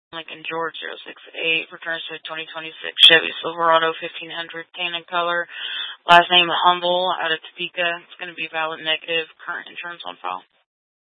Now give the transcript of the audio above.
Lincoln George 068, returns to a 2026 Chevy Silverado 1500 tan in color. Last name Humble out of Topeka. It's going to be valid negative. Current insurance on file.